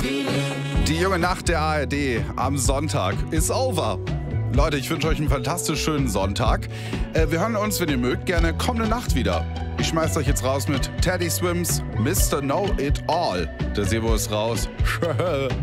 Die junge Nacht der ARD am Sonntag ist over. Leute, ich wünsche euch einen fantastisch schönen Sonntag. Wir hören uns, wenn ihr mögt, gerne kommende Nacht wieder. Ich schmeiß euch jetzt raus mit Teddy Swims, Mr. Know It All. Der Sebo ist raus.